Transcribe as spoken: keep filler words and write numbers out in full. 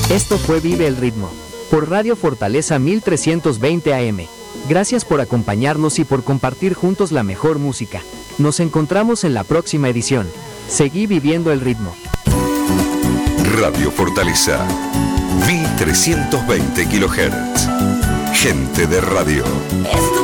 Esto fue Vive el Ritmo, por Radio Fortaleza mil trescientos veinte A M. Gracias por acompañarnos y por compartir juntos la mejor música. Nos encontramos en la próxima edición. Seguí viviendo el ritmo. Radio Fortaleza, mil trescientos veinte kilohertz. Gente de radio.